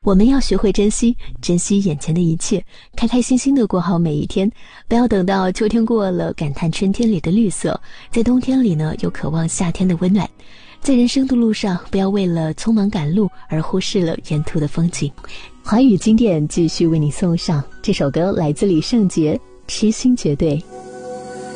我们要学会珍惜眼前的一切，开开心心地过好每一天，不要等到秋天过了感叹春天里的绿色，在冬天里呢又渴望夏天的温暖。在人生的路上，不要为了匆忙赶路而忽视了沿途的风景。华语经典继续为你送上这首歌，来自李圣杰，痴心绝对。